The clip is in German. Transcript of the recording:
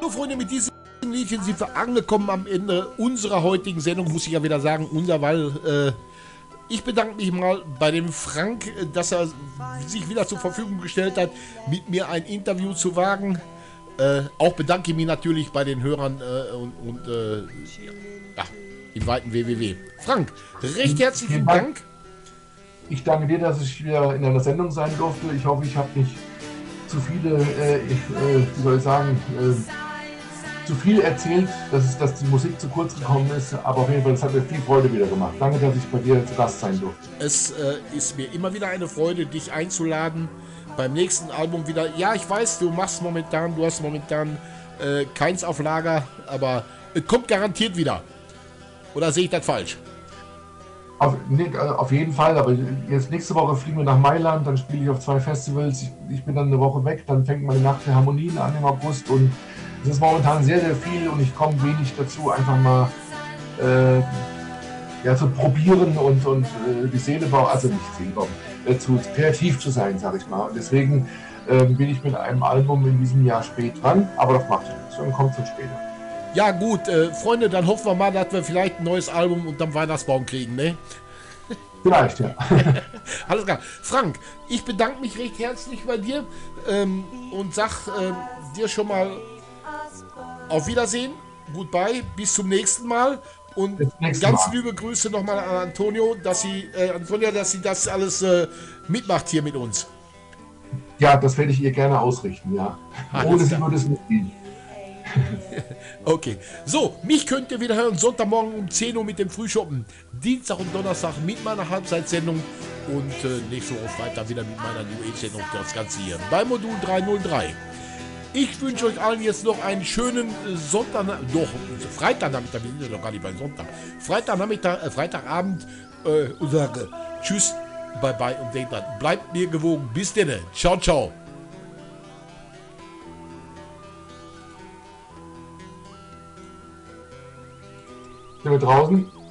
So, Freunde, mit diesem Liedchen sind wir angekommen am Ende unserer heutigen Sendung, muss ich ja wieder sagen, weil ich bedanke mich mal bei dem Frank, dass er sich wieder zur Verfügung gestellt hat, mit mir ein Interview zu wagen. Auch bedanke ich mich natürlich bei den Hörern ja, im weiten WWW. Frank, recht herzlichen Dank. Ich danke dir, dass ich wieder in einer Sendung sein durfte. Ich hoffe, ich habe nicht zu viele, wie soll ich sagen, zu viel erzählt, dass die Musik zu kurz gekommen ist. Aber auf jeden Fall, es hat mir viel Freude wieder gemacht. Danke, dass ich bei dir zu Gast sein durfte. Es ist mir immer wieder eine Freude, dich einzuladen. Beim nächsten Album wieder. Ja, ich weiß, du hast momentan keins auf Lager, aber es kommt garantiert wieder. Oder sehe ich das falsch? Auf jeden Fall, aber jetzt nächste Woche fliegen wir nach Mailand, dann spiele ich auf 2 Festivals. Ich bin dann eine Woche weg, dann fängt meine Nacht der Harmonien an im August und es ist momentan sehr, sehr viel und ich komme wenig dazu, einfach mal zu probieren und die Seele bauen, also nicht Seele bauen, zu kreativ zu sein, sage ich mal. Und deswegen bin ich mit einem Album in diesem Jahr spät dran, aber das macht nichts, dann kommt es dann später. Ja gut, Freunde, dann hoffen wir mal, dass wir vielleicht ein neues Album unterm Weihnachtsbaum kriegen, ne? Vielleicht, ja. Alles klar. Frank, ich bedanke mich recht herzlich bei dir und sag dir schon mal auf Wiedersehen, goodbye, bis zum nächsten Mal und ganz liebe Grüße nochmal an Antonio, dass sie das alles mitmacht hier mit uns. Ja, das werde ich ihr gerne ausrichten, ja. Ohne sie würde es nicht gehen. Okay, so, mich könnt ihr wieder hören Sonntagmorgen um 10 Uhr mit dem Frühschoppen, Dienstag und Donnerstag mit meiner Halbzeitsendung und nächste Woche Freitag wieder mit meiner New Age Sendung, das Ganze hier bei Modul 303. Ich wünsche euch allen jetzt noch einen schönen Freitagnachmittag, wir sind ja noch gar nicht beim Sonntag, Freitagabend und sage tschüss, bye bye und denkt dran, bleibt mir gewogen, bis denn, ciao, ciao. Sind wir draußen?